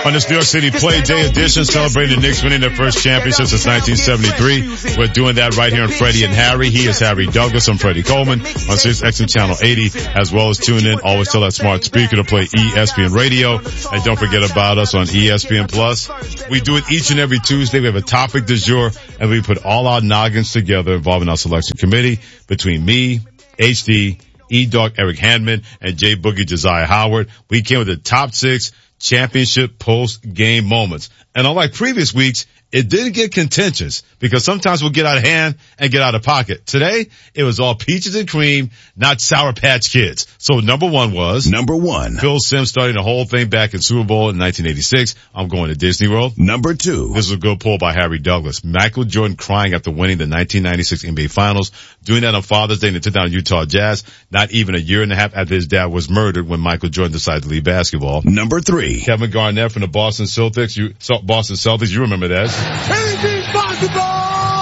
On this New York City Play Day edition, celebrating the Knicks winning their first championship since 1973. We're doing that right here on Freddie and Harry. He is Harry Douglas. I'm Freddie Coleman on SiriusXM Channel 80, as well as tune in. Always tell that smart speaker to play ESPN Radio. And don't forget about us on ESPN Plus. We do it each and every Tuesday. We have a topic du jour, and we put all our noggins together involving our selection committee between me, HD, E-Dog, Eric Handman, and J Boogie Josiah Howard. We came with the top 6 championship post-game moments. And unlike previous weeks, it didn't get contentious because sometimes we'll get out of hand and get out of pocket. Today, it was all peaches and cream, not Sour Patch Kids. So number 1 was Phil Simms starting the whole thing back in Super Bowl in 1986. I'm going to Disney World. Number 2. This was a good poll by Harry Douglas. Michael Jordan crying after winning the 1996 NBA Finals, doing that on Father's Day in the 2000 Utah Jazz, not even a year and a half after his dad was murdered when Michael Jordan decided to leave basketball. Number 3. Kevin Garnett from the Boston Celtics. You remember that. Anything possible!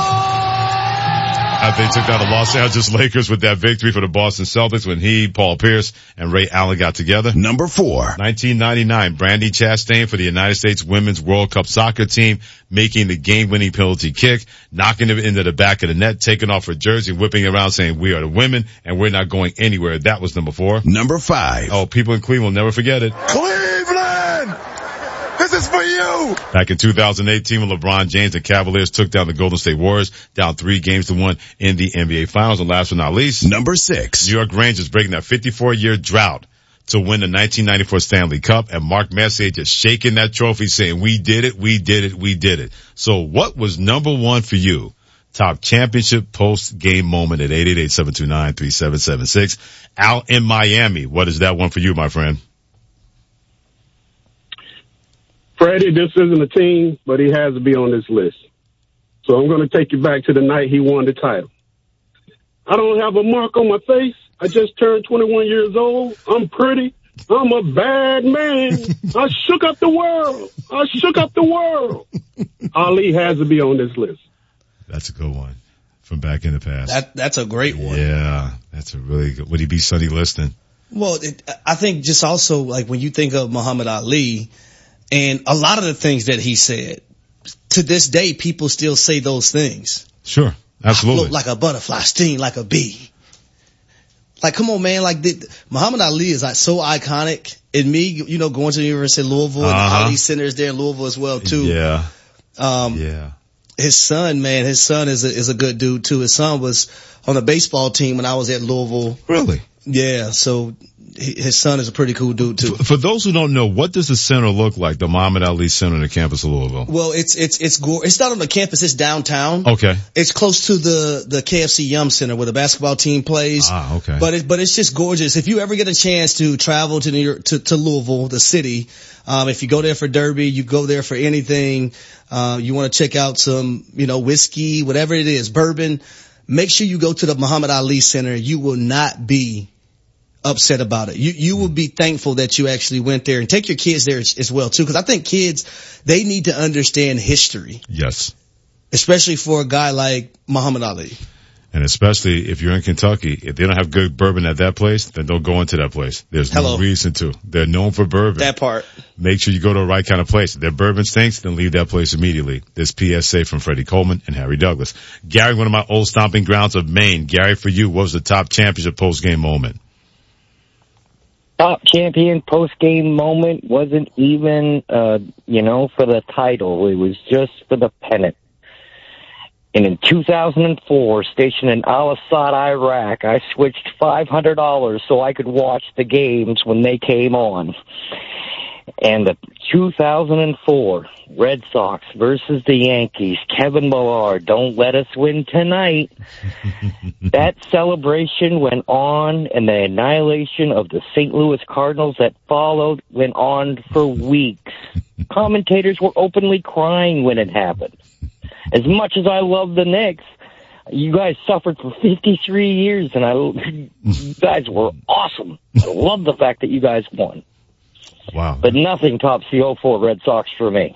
They took down the Los Angeles Lakers with that victory for the Boston Celtics when he, Paul Pierce, and Ray Allen got together. Number 4. 1999, Brandi Chastain for the United States Women's World Cup soccer team, making the game-winning penalty kick, knocking it into the back of the net, taking off her jersey, whipping it around saying, "We are the women, and we're not going anywhere." That was number 4. Number 5. Oh, people in Cleveland will never forget it. Cleveland! This is for you! Back in 2018 when LeBron James and Cavaliers took down the Golden State Warriors, down 3-1 in the NBA Finals. And last but not least, Number 6. New York Rangers breaking that 54-year drought to win the 1994 Stanley Cup, and Mark Messier just shaking that trophy saying, "We did it, we did it, we did it." So what was number 1 for you? Top championship post-game moment at 888-729-3776. Al in Miami. What is that one for you, my friend? Freddie, this isn't a team, but he has to be on this list. So I'm going to take you back to the night he won the title. I don't have a mark on my face. I just turned 21 years old. I'm pretty. I'm a bad man. I shook up the world. Ali has to be on this list. That's a good one from back in the past. That's a great one. Yeah, that's a really good. Would he be Sonny Liston? Well, I think just also like when you think of Muhammad Ali and a lot of the things that he said, to this day, people still say those things. Sure, absolutely. I float like a butterfly, sting like a bee. Like, come on, man. Like, Muhammad Ali is like so iconic. And me, going to the University of Louisville and the Ali Center is there in Louisville as well, too. Yeah. His son is a good dude, too. His son was on the baseball team when I was at Louisville. Really? Yeah. So his son is a pretty cool dude, too. For those who don't know, what does the center look like, the Muhammad Ali Center on the campus of Louisville? Well, it's not on the campus, it's downtown. Okay. It's close to the KFC Yum Center where the basketball team plays. Okay. But it's just gorgeous. If you ever get a chance to travel to New York, to Louisville, the city, if you go there for Derby, you go there for anything, you want to check out some, whiskey, whatever it is, bourbon, make sure you go to the Muhammad Ali Center. You will not be upset about it. You will be thankful that you actually went there, and take your kids there as well too, because I think kids, they need to understand history. Yes. Especially for a guy like Muhammad Ali. And especially if you're in Kentucky, if they don't have good bourbon at that place, then don't go into that place. There's no reason to. They're known for bourbon. That part. Make sure you go to the right kind of place. If their bourbon stinks, then leave that place immediately. This PSA from Freddie Coleman and Harry Douglas. Gary, one of my old stomping grounds of Maine. Gary, for you, what was the top championship post-game moment? Top champion post-game moment wasn't even, for the title. It was just for the pennant. And in 2004, stationed in Al-Assad, Iraq, I switched $500 so I could watch the games when they came on. And the 2004 Red Sox versus the Yankees, Kevin Millar, don't let us win tonight. That celebration went on, and the annihilation of the St. Louis Cardinals that followed went on for weeks. Commentators were openly crying when it happened. As much as I love the Knicks, you guys suffered for 53 years, and you guys were awesome. I love the fact that you guys won. Wow. But nothing tops the 04 Red Sox for me.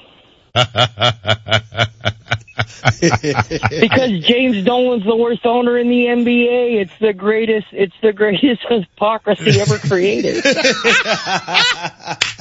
Because James Dolan's the worst owner in the NBA. It's the greatest hypocrisy ever created.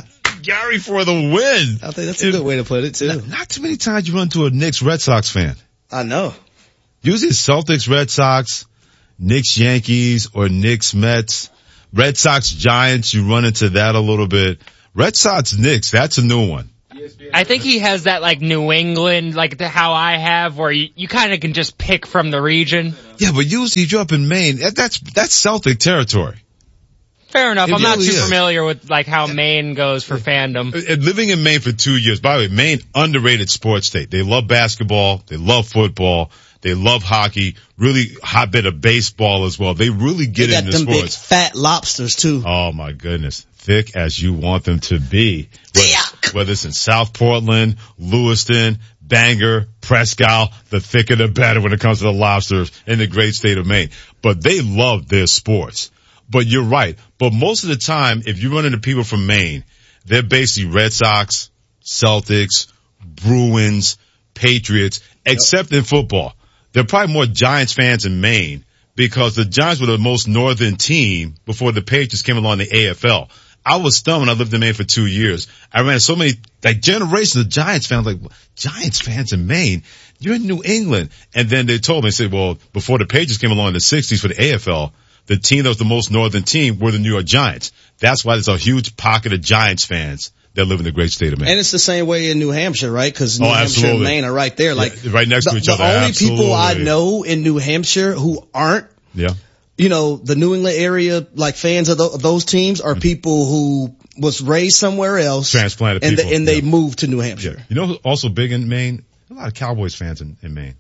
Gary for the win. I think that's a good way to put it too. Not too many times you run into a Knicks Red Sox fan. I know. Usually it's Celtics Red Sox, Knicks Yankees, or Knicks Mets. Red Sox Giants, you run into that a little bit. Red Sox Knicks, that's a new one. I think he has that like New England, like how I have, where you kind of can just pick from the region. Yeah, but usually if you're up in Maine, that's Celtic territory. Fair enough. I'm not too is. familiar with like how Maine goes for fandom. Living in Maine for 2 years, by the way, Maine, underrated sports state. They love basketball, they love football, they love hockey, really hotbed of baseball as well. They really get into sports. They got them big fat lobsters too. Oh my goodness. Thick as you want them to be. Whether it's in South Portland, Lewiston, Bangor, Presque Isle, the thicker the better when it comes to the lobsters in the great state of Maine. But they love their sports. But you're right. But most of the time, if you run into people from Maine, they're basically Red Sox, Celtics, Bruins, Patriots, except in football. They're probably more Giants fans in Maine because the Giants were the most northern team before the Patriots came along in the AFL. I was stunned when I lived in Maine for 2 years. I ran so many, like generations of Giants fans, like, Giants fans in Maine? You're in New England. And then they told me, they said, well, before the Patriots came along in the 60s for the AFL, the team that was the most northern team were the New York Giants. That's why there's a huge pocket of Giants fans that live in the great state of Maine. And it's the same way in New Hampshire, right? Because New Hampshire and Maine are right there. Like, right next to each other. The only people I know in New Hampshire who aren't, you know, the New England area, like fans of those teams are people who was raised somewhere else. Transplanted people. And they moved to New Hampshire. Yeah. You know who's also big in Maine? A lot of Cowboys fans in Maine.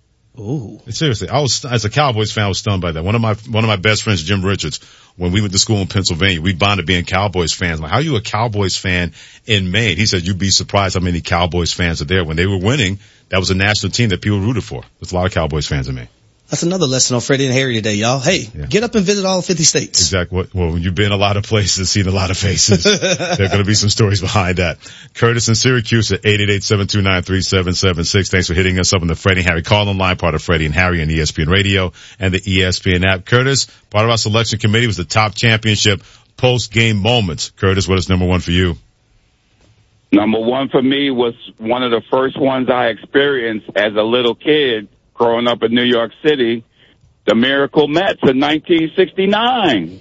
Ooh. Seriously, as a Cowboys fan, I was stunned by that. One of my best friends, Jim Richards, when we went to school in Pennsylvania, we bonded being Cowboys fans. I'm like, how are you a Cowboys fan in Maine? He said, you'd be surprised how many Cowboys fans are there. When they were winning, that was a national team that people rooted for. There's a lot of Cowboys fans in Maine. That's another lesson on Freddie and Harry today, y'all. Hey, get up and visit all 50 states. Exactly. Well, when you've been a lot of places, seen a lot of faces, there are going to be some stories behind that. Curtis in Syracuse at 888-729-3776. Thanks for hitting us up on the Freddie and Harry call-in line, part of Freddie and Harry on ESPN Radio and the ESPN app. Curtis, part of our selection committee was the top championship post-game moments. Curtis, what is number one for you? Number one for me was one of the first ones I experienced as a little kid growing up in New York City, the Miracle Mets in 1969.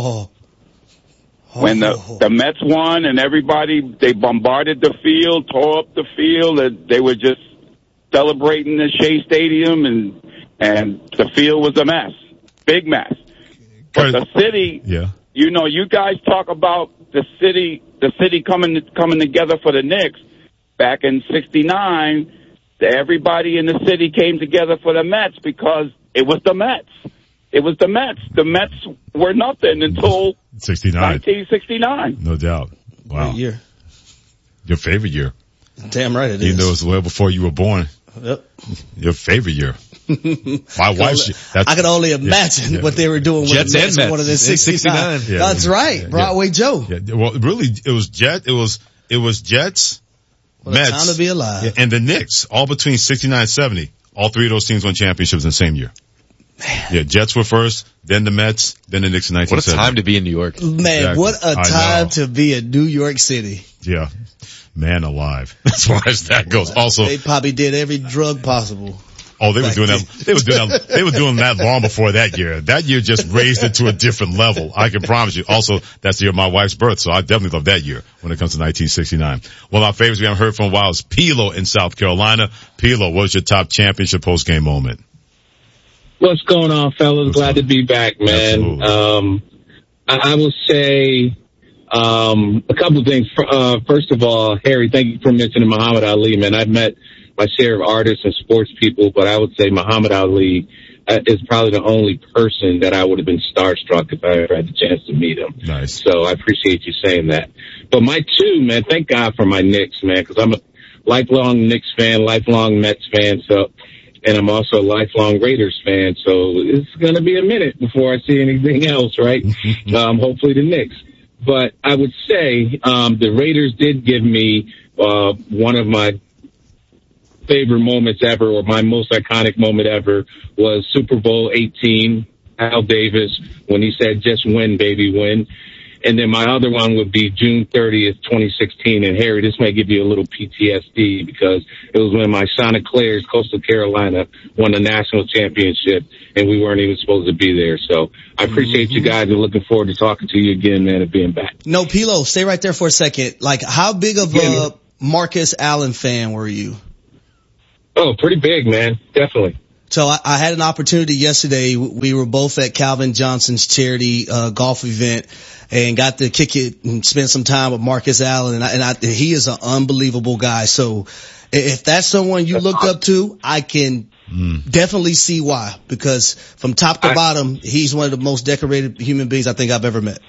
When the Mets won and everybody, they bombarded the field, tore up the field, and they were just celebrating the Shea Stadium, and the field was a mess. Big mess. But the city, you know, you guys talk about the city coming together for the Knicks back in 69. Everybody in the city came together for the Mets because it was the Mets. It was the Mets. The Mets were nothing until 1969. No doubt. Wow. Great year. Your favorite year. Damn right it is. Even though it was well before you were born. Yep. Your favorite year. My wife. I could only imagine what they were doing when the Mets won in 69. That's right. Broadway Joe. Yeah. Well, really, it was Jets. What Mets, a time to be alive. And the Knicks, all between 69 and 70. All three of those teams won championships in the same year. Man. Yeah, Jets were first, then the Mets, then the Knicks in 1970. What a time to be in New York. Man, exactly. What a time to be in New York City. Yeah. Man alive. As far as that goes. Also, they probably did every drug possible. Oh, they were doing that. They were doing that long before that year. That year just raised it to a different level. I can promise you. Also, that's the year of my wife's birth, so I definitely love that year when it comes to 1969. One of our favorites we haven't heard from a while is Pilo in South Carolina. Pilo, what was your top championship post-game moment? What's going on, fellas? Glad to be back, man. I will say a couple of things. First of all, Harry, thank you for mentioning Muhammad Ali, man. I've met my share of artists and sports people, but I would say Muhammad Ali is probably the only person that I would have been starstruck if I ever had the chance to meet him. Nice. So I appreciate you saying that. But my two, man, thank God for my Knicks, man, because I'm a lifelong Knicks fan, lifelong Mets fan, and I'm also a lifelong Raiders fan, so it's going to be a minute before I see anything else, right? Hopefully the Knicks. But I would say the Raiders did give me one of my favorite moments ever, or my most iconic moment ever, was Super Bowl 18, Al Davis, when he said, just win, baby, win. And then my other one would be June 30th, 2016. And Harry, this may give you a little PTSD because it was when my Chanticleers, Coastal Carolina, won the national championship, and we weren't even supposed to be there. So I appreciate you guys and looking forward to talking to you again, man, and being back. No, Pilo, stay right there for a second. Like, how big of a Marcus Allen fan were you? Oh, pretty big, man. Definitely. So I had an opportunity yesterday. We were both at Calvin Johnson's charity golf event and got to kick it and spend some time with Marcus Allen. And he is an unbelievable guy. So if that's someone you looked up to, I can definitely see why. Because from top to bottom, he's one of the most decorated human beings I think I've ever met.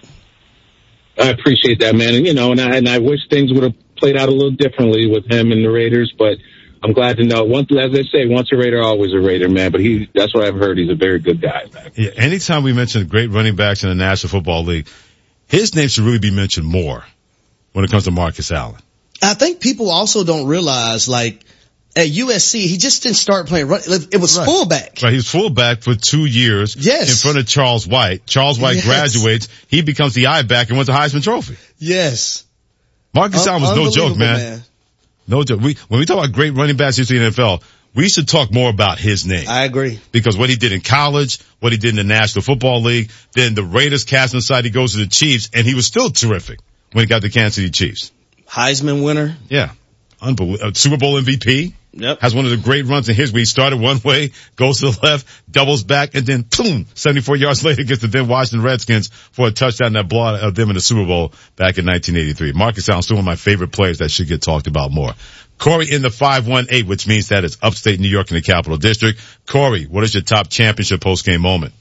I appreciate that, man. And, you know, and I wish things would have played out a little differently with him and the Raiders, but I'm glad to know. As they say, once a Raider, always a Raider, man. But that's what I've heard. He's a very good guy, man. Yeah, anytime we mention great running backs in the National Football League, his name should really be mentioned more when it comes to Marcus Allen. I think people also don't realize, like, at USC, he just didn't start playing run. It was fullback. Right, he was fullback for 2 years. Yes. In front of Charles White. Charles White graduates. He becomes the I-back and wins the Heisman Trophy. Yes. Marcus Allen was no joke, man. No joke. When we talk about great running backs in the NFL, we should talk more about his name. I agree. Because what he did in college, what he did in the National Football League, then the Raiders cast him aside, he goes to the Chiefs, and he was still terrific when he got the Kansas City Chiefs. Heisman winner. Yeah. Unbelievable. Super Bowl MVP. Yep. Has one of the great runs in history. He started one way, goes to the left, doubles back, and then boom, 74 yards later gets the then Washington Redskins for a touchdown that blew out them in the Super Bowl back in 1983. Marcus Allen, still one of my favorite players that should get talked about more. Corey in the 518, which means that it's upstate New York in the Capital District. Corey, what is your top championship postgame moment?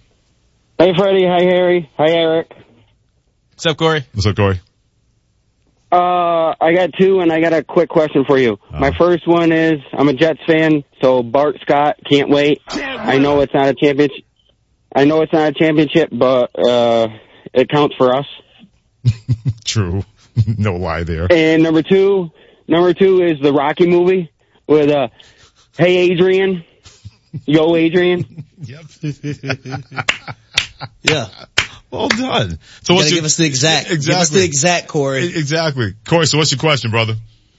Hey, Freddie. Hi, Harry. Hi, Eric. What's up, Corey? What's up, Corey? I got two, and I got a quick question for you. My first one is, I'm a Jets fan, so Bart Scott, can't wait. I know it's not a championship, but it counts for us. True. No lie there. And number two is the Rocky movie with Hey Adrian, Yo Adrian. Yep. Yeah. Well done. So you gotta give us the exact. Exactly. Give us the exact, Corey. Exactly. Corey, so what's your question, brother?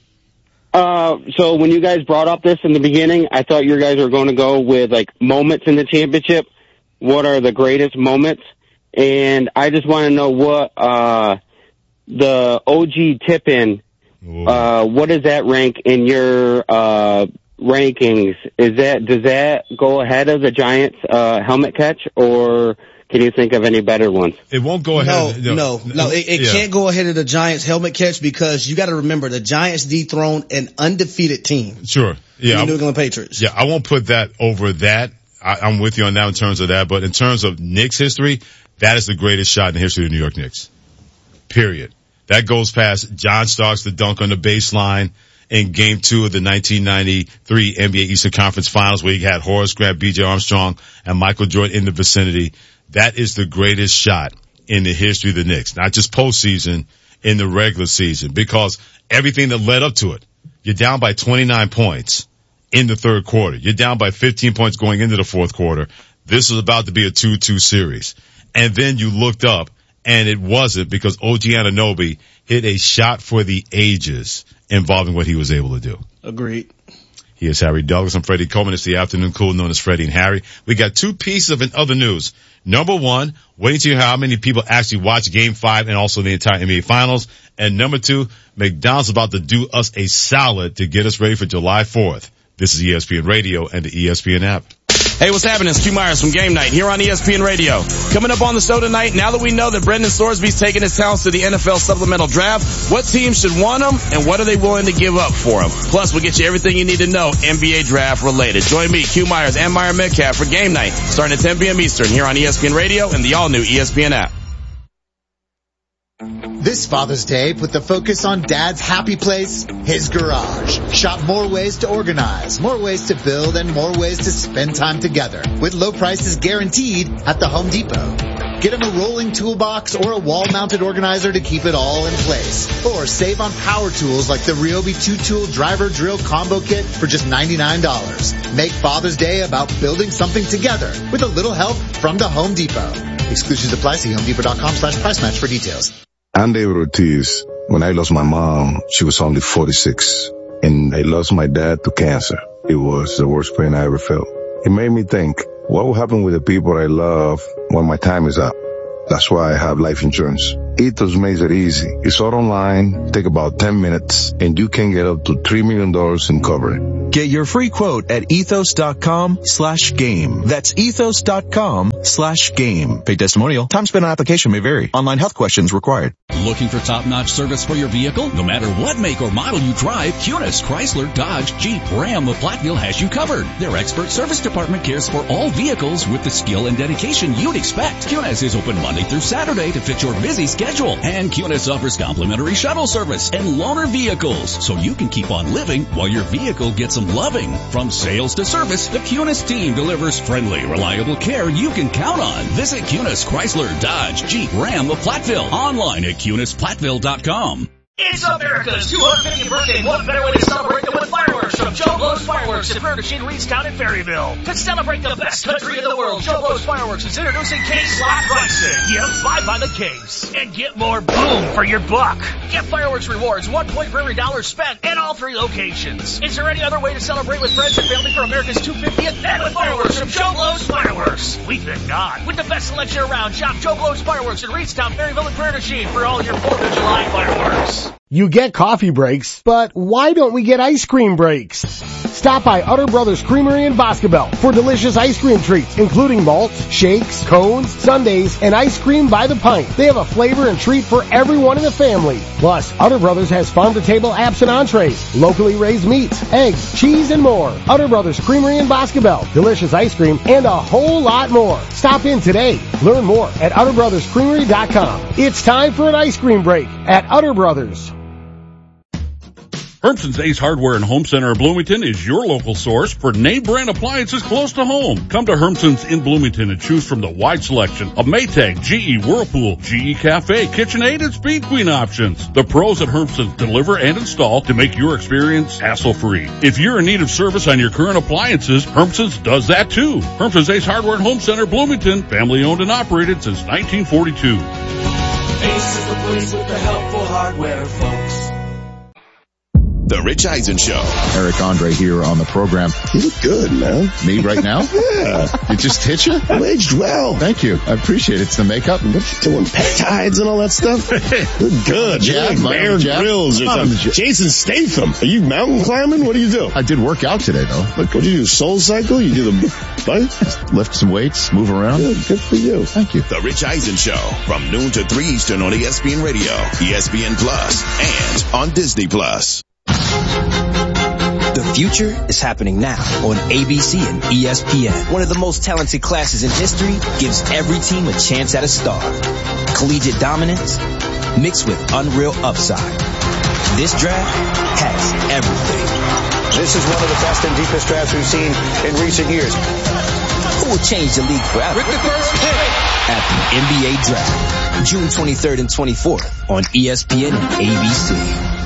So when you guys brought up this in the beginning, I thought you guys were going to go with like moments in the championship. What are the greatest moments? And I just want to know what, the OG tip-in, what does that rank in your, rankings? Does that go ahead of the Giants, helmet catch, or can you think of any better ones? It won't go ahead. No. It can't go ahead of the Giants helmet catch because you got to remember the Giants dethroned an undefeated team. Sure. Yeah. The New England Patriots. Yeah. I won't put that over that. I'm with you on that in terms of that. But in terms of Knicks history, that is the greatest shot in the history of the New York Knicks. Period. That goes past John Starks, the dunk on the baseline in Game 2 of the 1993 NBA Eastern Conference Finals where you had Horace Grant, B.J. Armstrong, and Michael Jordan in the vicinity. That is the greatest shot in the history of the Knicks. Not just postseason, in the regular season. Because everything that led up to it. You're down by 29 points in the third quarter. You're down by 15 points going into the fourth quarter. This was about to be a 2-2 series. And then you looked up, and it wasn't because OG Anunoby hit a shot for the ages involving what he was able to do. Agreed. He is Harry Douglas. I'm Freddie Coleman. It's the afternoon cool known as Freddie and Harry. We got two pieces of other news. Number one, waiting to hear how many people actually watch Game 5 and also the entire NBA Finals. And number two, McDonald's about to do us a solid to get us ready for July 4th. This is ESPN Radio and the ESPN app. Hey, what's happening? It's Q Myers from Game Night here on ESPN Radio. Coming up on the show tonight, now that we know that Brendan Sorsby's taking his talents to the NFL supplemental draft, what teams should want him and what are they willing to give up for him? Plus, we'll get you everything you need to know NBA draft related. Join me, Q Myers, and Meyer Metcalf for Game Night starting at 10 p.m. Eastern here on ESPN Radio and the all-new ESPN app. This Father's Day, put the focus on Dad's happy place, his garage. Shop more ways to organize, more ways to build, and more ways to spend time together with low prices guaranteed at the Home Depot. Get him a rolling toolbox or a wall-mounted organizer to keep it all in place. Or save on power tools like the Ryobi 2-tool driver drill combo kit for just $99. Make Father's Day about building something together with a little help from the Home Depot. Exclusions apply. See HomeDepot.com/price match for details. I'm David Ortiz. When I lost my mom, she was only 46. And I lost my dad to cancer. It was the worst pain I ever felt. It made me think, what will happen with the people I love when my time is up? That's why I have life insurance. Ethos makes it easy. It's all online, take about 10 minutes, and you can get up to $3 million in coverage. Get your free quote at ethos.com/game. That's ethos.com/game. Paid testimonial. Time spent on application may vary. Online health questions required. Looking for top-notch service for your vehicle? No matter what make or model you drive, Cunis, Chrysler, Dodge, Jeep, Ram of Platteville has you covered. Their expert service department cares for all vehicles with the skill and dedication you'd expect. Cunis is open Monday through Saturday to fit your busy schedule. And Cunis offers complimentary shuttle service and loaner vehicles, so you can keep on living while your vehicle gets some loving. From sales to service, the Cunis team delivers friendly, reliable care you can count on. Visit Cunis, Chrysler, Dodge, Jeep, Ram of Platteville. Online at CunisPlatteville.com. It's America's 250th birthday. What better way to celebrate than with fireworks from Joe Blow's Fireworks in Furniture, Reedstown, and Ferryville. To celebrate the best country in the world, Joe Blow's Fireworks is introducing case lot pricing. Get 5 by the case and get more boom for your buck. Get fireworks rewards, 1 point for every $1 spent at all 3 locations. Is there any other way to celebrate with friends and family for America's 250th than with fireworks from Joe Blow's Fireworks? We think not. With the best selection around, shop Joe Blow's Fireworks in Reedstown, Ferryville, and Furniture for all your 4th of July fireworks. You get coffee breaks, but why don't we get ice cream breaks? Stop by Utter Brothers Creamery in Boscobel for delicious ice cream treats, including malts, shakes, cones, sundaes, and ice cream by the pint. They have a flavor and treat for everyone in the family. Plus, Utter Brothers has farm-to-table apps and entrees, locally raised meats, eggs, cheese, and more. Utter Brothers Creamery in Boscobel. Delicious ice cream and a whole lot more. Stop in today. Learn more at UtterBrothersCreamery.com. It's time for an ice cream break at Utter Brothers. Hermson's Ace Hardware and Home Center in Bloomington is your local source for name brand appliances close to home. Come to Hermson's in Bloomington and choose from the wide selection of Maytag, GE, Whirlpool, GE Cafe, KitchenAid, and Speed Queen options. The pros at Hermson's deliver and install to make your experience hassle-free. If you're in need of service on your current appliances, Hermson's does that too. Hermson's Ace Hardware and Home Center, Bloomington, family owned and operated since 1942. Ace is the place with the helpful hardware, folks. The Rich Eisen Show. Eric Andre here on the program. You look good, man. Me right now? Yeah. It just hit you? You aged well. Thank you. I appreciate it. It's the makeup. What you doing, peptides and all that stuff? Look good. Jab, You're like Bear Grylls or something. Jason Statham. Are you mountain climbing? What do you do? I did work out today, though. Look, what do you do? Soul Cycle? You do the bike? Lift some weights, move around. Good for you. Thank you. The Rich Eisen Show from noon to 3 Eastern on ESPN Radio, ESPN Plus, and on Disney Plus. The future is happening now on ABC and ESPN. One of the most talented classes in history gives every team a chance at a star. Collegiate dominance mixed with unreal upside. This draft has everything. This is one of the best and deepest drafts we've seen in recent years. Who will change the league forever? With the first pick at the NBA Draft, June 23rd and 24th on ESPN and ABC.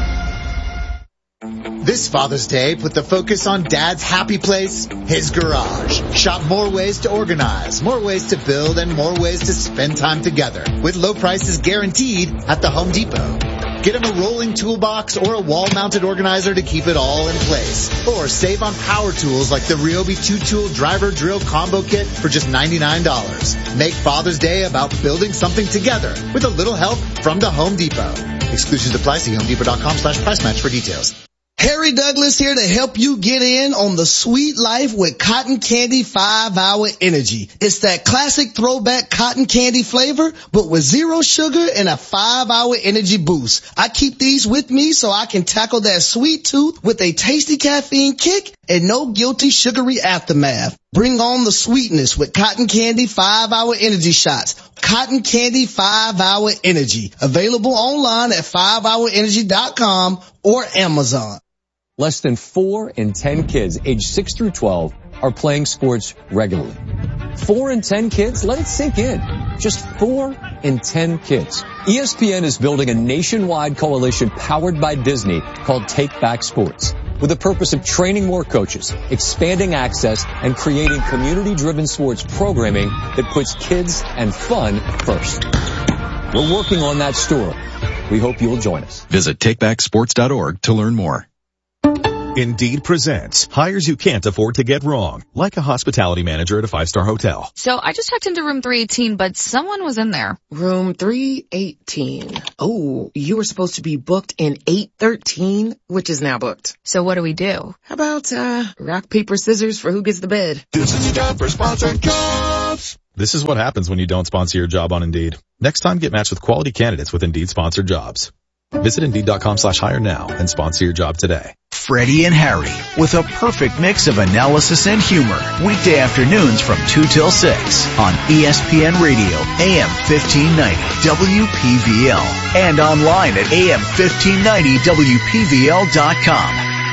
This Father's Day, put the focus on Dad's happy place, his garage. Shop more ways to organize, more ways to build, and more ways to spend time together. With low prices guaranteed at the Home Depot. Get him a rolling toolbox or a wall-mounted organizer to keep it all in place. Or save on power tools like the Ryobi 2-tool driver drill combo kit for just $99. Make Father's Day about building something together with a little help from the Home Depot. Exclusions apply. See HomeDepot.com/price match for details. Harry Douglas here to help you get in on the sweet life with Cotton Candy 5-Hour Energy. It's that classic throwback cotton candy flavor, but with 0 sugar and a 5-hour energy boost. I keep these with me so I can tackle that sweet tooth with a tasty caffeine kick and no guilty sugary aftermath. Bring on the sweetness with Cotton Candy 5-Hour Energy Shots. Cotton Candy 5-Hour Energy. Available online at 5hourenergy.com or Amazon. Less than 4 in 10 kids aged 6 through 12 are playing sports regularly. 4 in 10 kids? Let it sink in. Just 4 in 10 kids. ESPN is building a nationwide coalition powered by Disney called Take Back Sports. with the purpose of training more coaches, expanding access, and creating community-driven sports programming that puts kids and fun first. We're working on that story. We hope you'll join us. Visit takebacksports.org to learn more. Indeed presents hires you can't afford to get wrong, like a hospitality manager at a 5-star hotel. So I just checked into room 318, but someone was in there. Room 318. Oh, you were supposed to be booked in 813, which is now booked. So what do we do? How about, rock, paper, scissors for who gets the bed? This is your job for sponsored jobs. This is what happens when you don't sponsor your job on Indeed. Next time, get matched with quality candidates with Indeed sponsored jobs. Visit Indeed.com/hire now and sponsor your job today. Freddie and Harry, with a perfect mix of analysis and humor. Weekday afternoons from 2 till 6 on ESPN Radio, AM 1590, WPVL. And online at AM1590WPVL.com.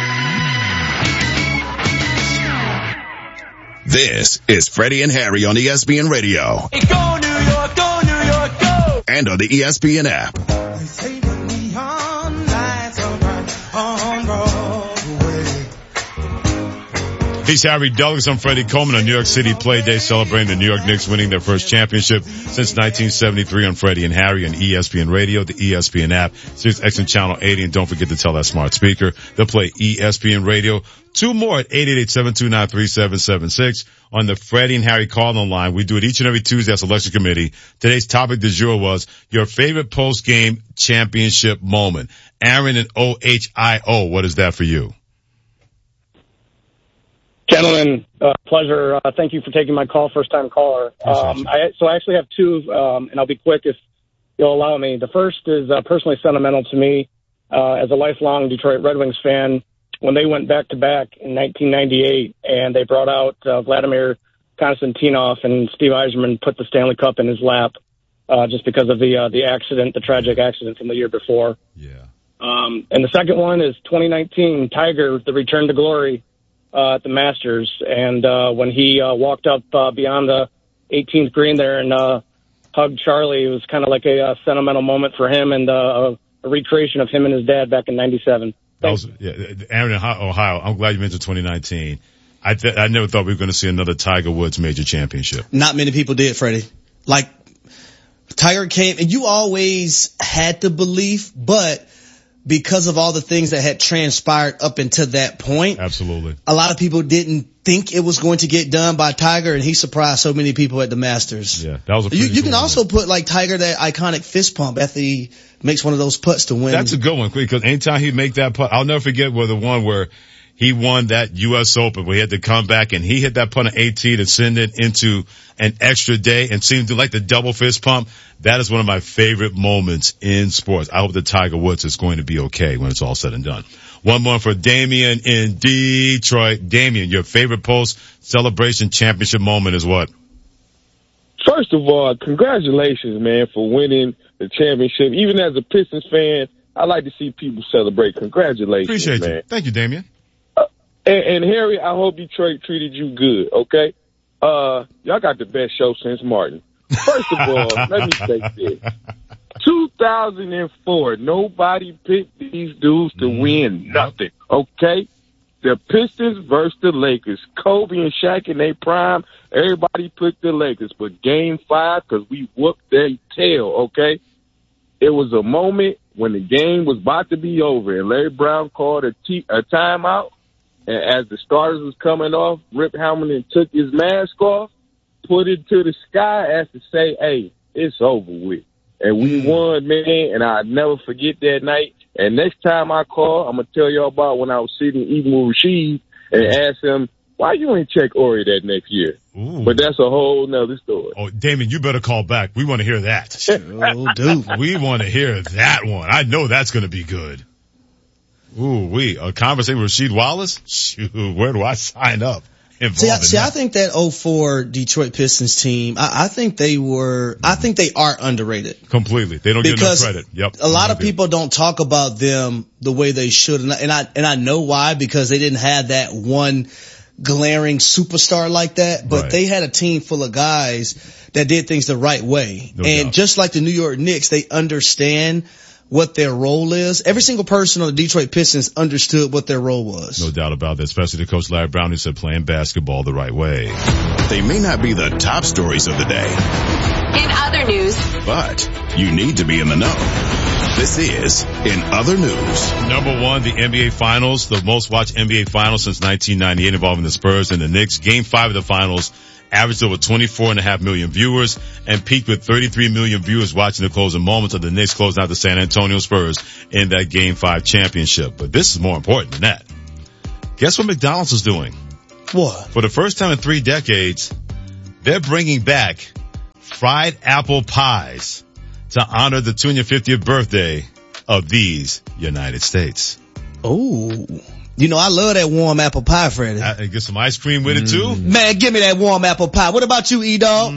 This is Freddie and Harry on ESPN Radio. Hey, go New York, go New York, go! And on the ESPN app. He's Harry Douglas. I'm Freddie Coleman on New York City Play Day, celebrating the New York Knicks winning their first championship since 1973 on Freddie and Harry on ESPN Radio, the ESPN app, Sirius XM Channel 80, and don't forget to tell that smart speaker to play ESPN Radio. 2 more at 888-729-3776 on the Freddie and Harry call-in line. We do it each and every Tuesday as selection committee. Today's topic du jour was your favorite post-game championship moment. Aaron in OHIO, what is that for you? Gentlemen, pleasure. Thank you for taking my call, first-time caller. I actually have 2, and I'll be quick if you'll allow me. The first is personally sentimental to me as a lifelong Detroit Red Wings fan. When they went back-to-back in 1998, and they brought out Vladimir Konstantinov, and Steve Yzerman put the Stanley Cup in his lap just because of the accident, the tragic accident from the year before. Yeah. And the second one is 2019, Tiger, the return to glory. At the Masters, and when he walked up beyond the 18th green there and hugged Charlie, it was kind of like a sentimental moment for him, and a recreation of him and his dad back in '97. Aaron in Ohio, I'm glad you mentioned 2019. I never thought we were going to see another Tiger Woods major championship. Not many people did, Freddie. Like, Tiger came, and you always had to believe, but because of all the things that had transpired up until that point. Absolutely. A lot of people didn't think it was going to get done by Tiger, and he surprised so many people at the Masters. Yeah, that was a You can also put, like, Tiger, that iconic fist pump after he makes one of those putts to win. That's a good one, because anytime he make that putt, I'll never forget the one where he won that U.S. Open where he had to come back and he hit that putt on 18 to send it into an extra day and seemed to like the double fist pump. That is one of my favorite moments in sports. I hope that Tiger Woods is going to be okay when it's all said and done. One more for Damien in Detroit. Damien, your favorite post-celebration championship moment is what? First of all, congratulations, man, for winning the championship. Even as a Pistons fan, I like to see people celebrate. Congratulations, Appreciate man. you. Thank you, Damien. And Harry, I hope Detroit treated you good, okay? Y'all got the best show since Martin. First of all, let me say this. 2004, nobody picked these dudes to win nothing, okay? The Pistons versus the Lakers. Kobe and Shaq in their prime, everybody picked the Lakers. But Game 5, because we whooped their tail, okay? It was a moment when the game was about to be over, and Larry Brown called a timeout. And as the starters was coming off, Rip Hamilton took his mask off, put it to the sky as to say, hey, it's over with. And we won, man, and I'll never forget that night. And next time I call, I'm going to tell y'all about when I was sitting even with Rasheed and ask him, why you ain't check Ori that next year? Ooh. But that's a whole nother story. Oh, Damon, you better call back. We want to hear that. Oh, dude. We want to hear that one. I know that's going to be good. Ooh, a conversation with Rasheed Wallace? Shoot, where do I sign up? See, I think that 04 Detroit Pistons team, I think they are underrated. Completely. They don't get enough credit. Yep. A lot of people don't talk about them the way they should. And I know why, because they didn't have that one glaring superstar like that, but they had a team full of guys that did things the right way. No doubt. Just like the New York Knicks, they understand what their role is. Every single person on the Detroit Pistons understood what their role was. No doubt about that, especially the coach Larry Brown, who said playing basketball the right way. They may not be the top stories of the day. In other news. But you need to be in the know. This is In Other News. Number one, the NBA Finals, the most watched NBA Finals since 1998 involving the Spurs and the Knicks. Game 5 of the Finals averaged over 24.5 million viewers and peaked with 33 million viewers watching the closing moments of the Knicks closing out the San Antonio Spurs in that Game 5 championship. But this is more important than that. Guess what McDonald's is doing? What? For the first time in 3 decades, they're bringing back fried apple pies to honor the 250th birthday of these United States. Oh. You know, I love that warm apple pie, Freddie. Get some ice cream with it too? Man, give me that warm apple pie. What about you, E-Dog?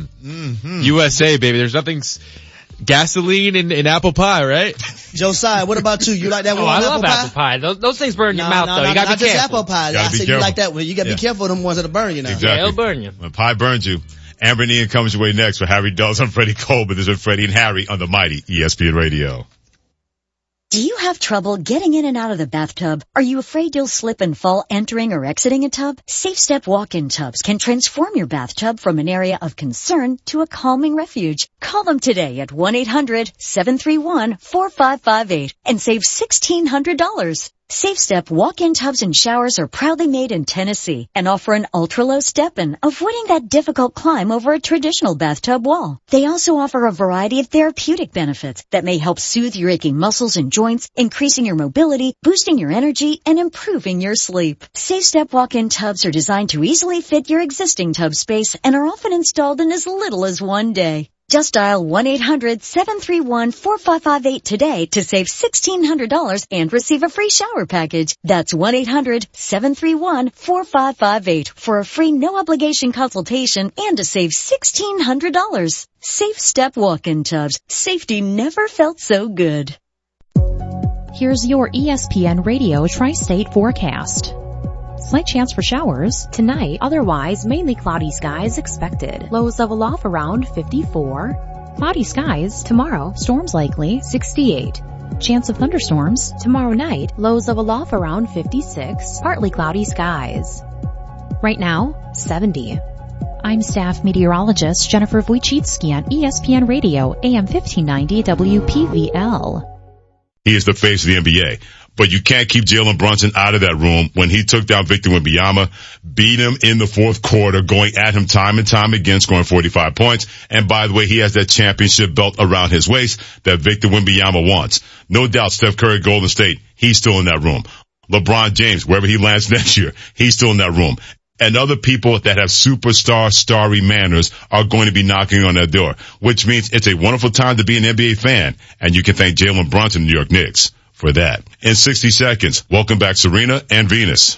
USA, baby. There's nothing gasoline in apple pie, right? Josiah, what about you? You like that warm apple pie? I love apple pie. Those things burn your mouth, though. You gotta be careful. Not just apple pie. I said you like that one. You gotta be careful of them ones that'll burn you now. Exactly. Yeah, it'll burn you. When pie burns you. Amber and Ian comes your way next for Harry Douglas. I'm Freddie Coleman. This is Freddie and Harry on the mighty ESPN Radio. Do you have trouble getting in and out of the bathtub? Are you afraid you'll slip and fall entering or exiting a tub? Safe Step walk-in tubs can transform your bathtub from an area of concern to a calming refuge. Call them today at 1-800-731-4558 and save $1,600. Safe Step walk-in tubs and showers are proudly made in Tennessee and offer an ultra-low step-in, avoiding that difficult climb over a traditional bathtub wall. They also offer a variety of therapeutic benefits that may help soothe your aching muscles and joints, increasing your mobility, boosting your energy, and improving your sleep. Safe Step walk-in tubs are designed to easily fit your existing tub space and are often installed in as little as 1 day. Just dial 1-800-731-4558 today to save $1,600 and receive a free shower package. That's 1-800-731-4558 for a free no-obligation consultation and to save $1,600. Safe Step walk-in tubs. Safety never felt so good. Here's your ESPN Radio Tri-State forecast. Slight chance for showers tonight, otherwise mainly cloudy skies expected. Lows level off around 54. Cloudy skies tomorrow, storms likely 68. Chance of thunderstorms tomorrow night, lows level off around 56. Partly cloudy skies. Right now, 70. I'm staff meteorologist Jennifer Wojcicki on ESPN Radio, AM 1590 WPVL. He is the face of the NBA. But you can't keep Jalen Brunson out of that room when he took down Victor Wembanyama, beat him in the fourth quarter, going at him time and time again, scoring 45 points. And by the way, he has that championship belt around his waist that Victor Wembanyama wants. No doubt Steph Curry, Golden State, he's still in that room. LeBron James, wherever he lands next year, he's still in that room. And other people that have superstar, starry manners are going to be knocking on that door, which means it's a wonderful time to be an NBA fan. And you can thank Jalen Brunson, New York Knicks, for that. In 60 seconds, welcome back Serena and Venus.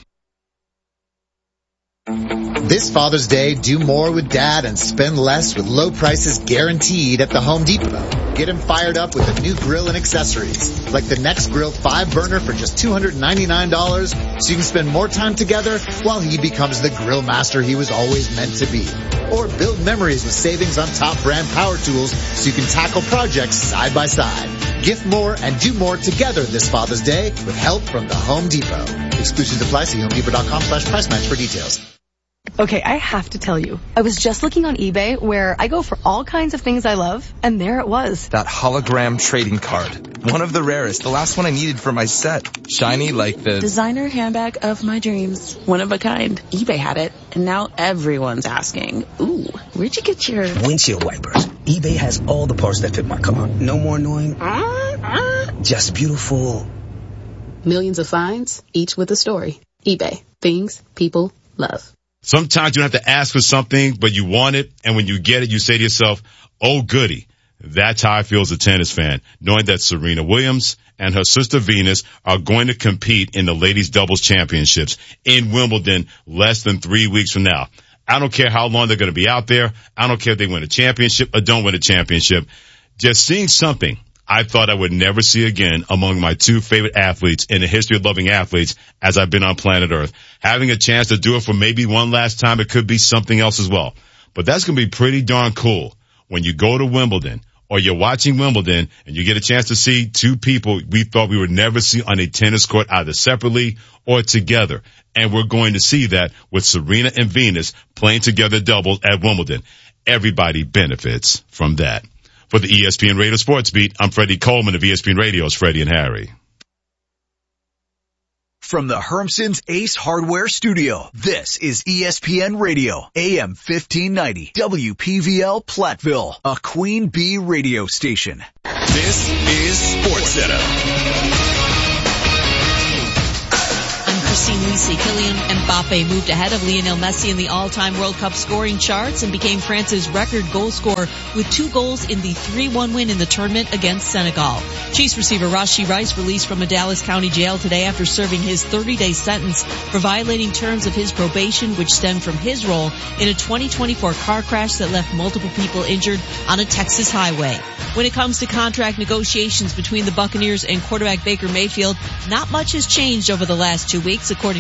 This Father's Day, do more with Dad and spend less with low prices guaranteed at the Home Depot. Get him fired up with a new grill and accessories, like the Next Grill 5-burner for just $299, so you can spend more time together while he becomes the grill master he was always meant to be. Or build memories with savings on top brand power tools so you can tackle projects side by side. Gift more and do more together this Father's Day with help from the Home Depot. Exclusions apply. See HomeDepot.com/price match for details. Okay, I have to tell you, I was just looking on eBay where I go for all kinds of things I love, and there it was. That hologram trading card. One of the rarest. The last one I needed for my set. Shiny like the designer handbag of my dreams. One of a kind. eBay had it, and now everyone's asking, ooh, where'd you get your windshield wipers? eBay has all the parts that fit my car. No more annoying. Just beautiful. Millions of finds, each with a story. eBay. Things people love. Sometimes you don't have to ask for something, but you want it, and when you get it, you say to yourself, oh goody. That's how I feel as a tennis fan, knowing that Serena Williams and her sister Venus are going to compete in the ladies doubles championships in Wimbledon less than 3 weeks from now. I don't care how long they're going to be out there. I don't care if they win a championship or don't win a championship. Just seeing something I thought I would never see again among my two favorite athletes in the history of loving athletes as I've been on planet Earth. Having a chance to do it for maybe one last time, it could be something else as well. But that's going to be pretty darn cool when you go to Wimbledon or you're watching Wimbledon and you get a chance to see two people we thought we would never see on a tennis court, either separately or together. And we're going to see that with Serena and Venus playing together doubles at Wimbledon. Everybody benefits from that. For the ESPN Radio Sports Beat, I'm Freddie Coleman of ESPN Radio's Freddie and Harry. From the Hermson's Ace Hardware Studio, this is ESPN Radio, AM 1590, WPVL Platteville, a Queen Bee radio station. This is SportsCenter. Christine Lisi. Kylian Mbappe moved ahead of Lionel Messi in the all-time World Cup scoring charts and became France's record goal scorer with 2 goals in the 3-1 win in the tournament against Senegal. Chiefs receiver Rashee Rice released from a Dallas County jail today after serving his 30-day sentence for violating terms of his probation, which stemmed from his role in a 2024 car crash that left multiple people injured on a Texas highway. When it comes to contract negotiations between the Buccaneers and quarterback Baker Mayfield, not much has changed over the last 2 weeks, according